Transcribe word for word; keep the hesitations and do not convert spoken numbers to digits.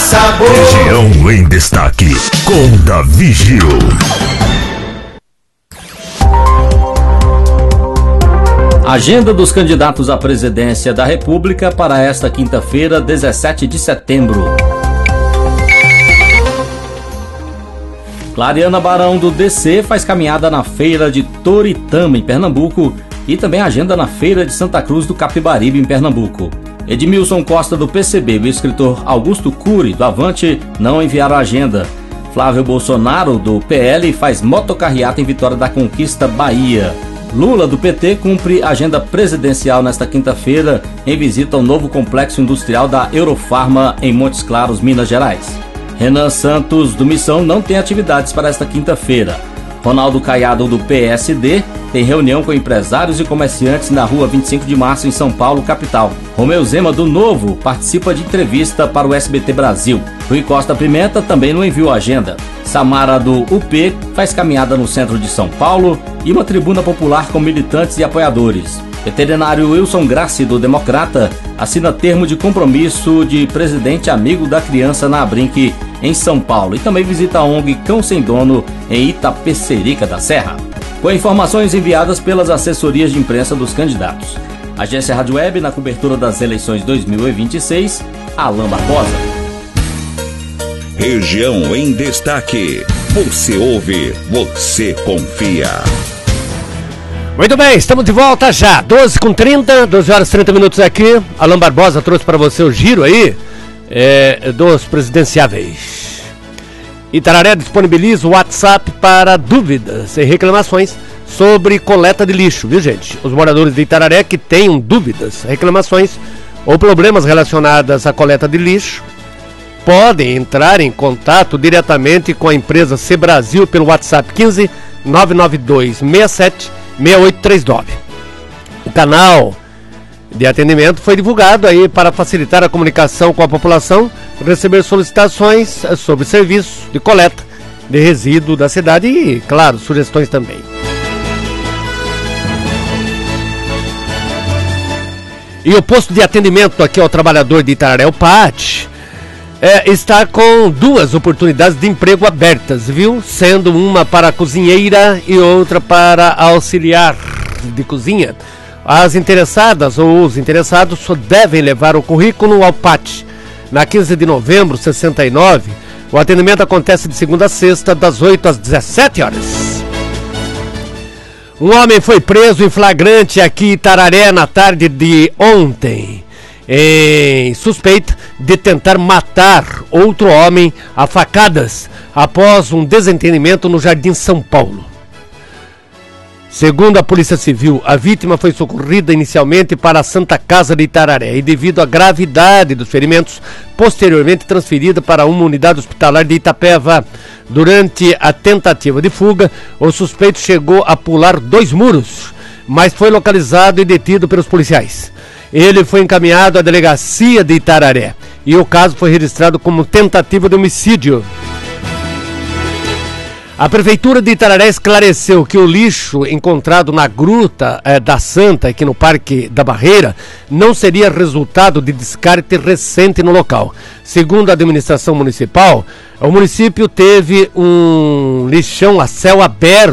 sabor. Região em Destaque, com Davi Gil. Agenda dos candidatos à presidência da República para esta quinta-feira, dezessete de setembro. Clariana Barão do D C faz caminhada na feira de Toritama, em Pernambuco, e também agenda na feira de Santa Cruz do Capibaribe, em Pernambuco. Edmilson Costa do P C B e o escritor Augusto Cury do Avante não enviaram a agenda. Flávio Bolsonaro do P L faz motocarreata em Vitória da Conquista, Bahia. Lula do P T cumpre agenda presidencial nesta quinta-feira em visita ao novo complexo industrial da Eurofarma em Montes Claros, Minas Gerais. Renan Santos do Missão não tem atividades para esta quinta-feira. Ronaldo Caiado do P S D tem reunião com empresários e comerciantes na rua vinte e cinco de março em São Paulo, capital. Romeu Zema do Novo participa de entrevista para o S B T Brasil. Rui Costa Pimenta também não enviou agenda. Samara do U P faz caminhada no centro de São Paulo e uma tribuna popular com militantes e apoiadores. Veterinário Wilson Grassi do Democrata assina termo de compromisso de presidente amigo da criança na Abrinq, em São Paulo, e também visita a O N G Cão Sem Dono em Itapecerica da Serra. Com informações enviadas pelas assessorias de imprensa dos candidatos. Agência Rádio Web na cobertura das eleições dois mil e vinte e seis, Alain Barbosa. Região em Destaque. Você ouve, você confia. Muito bem, estamos de volta já, doze com trinta, doze horas e trinta minutos aqui. Alain Barbosa trouxe para você o giro aí é, dos presidenciáveis. Itararé disponibiliza o WhatsApp para dúvidas e reclamações sobre coleta de lixo, viu gente? Os moradores de Itararé que tenham dúvidas, reclamações ou problemas relacionados à coleta de lixo podem entrar em contato diretamente com a empresa Cebrasil pelo WhatsApp quinze nove nove dois seis sete seis oito três nove. O canal de atendimento foi divulgado aí para facilitar a comunicação com a população, receber solicitações sobre serviços de coleta de resíduo da cidade e, claro, sugestões também. E o posto de atendimento aqui ao trabalhador de Itararé, o P A T, é, está com duas oportunidades de emprego abertas, viu? Sendo uma para cozinheira e outra para auxiliar de cozinha. As interessadas ou os interessados só devem levar o currículo ao P A T. Na quinze de novembro, sessenta e nove, o atendimento acontece de segunda a sexta, das oito às dezessete horas. Um homem foi preso em flagrante aqui em Itararé na tarde de ontem, em suspeita de tentar matar outro homem a facadas após um desentendimento no Jardim São Paulo. Segundo a Polícia Civil, a vítima foi socorrida inicialmente para a Santa Casa de Itararé e, devido à gravidade dos ferimentos, posteriormente transferida para uma unidade hospitalar de Itapeva. Durante a tentativa de fuga, o suspeito chegou a pular dois muros, mas foi localizado e detido pelos policiais. Ele foi encaminhado à delegacia de Itararé e o caso foi registrado como tentativa de homicídio. A Prefeitura de Itararé esclareceu que o lixo encontrado na Gruta eh, da Santa, aqui no Parque da Barreira, não seria resultado de descarte recente no local. Segundo a administração municipal, o município teve um lixão a céu aberto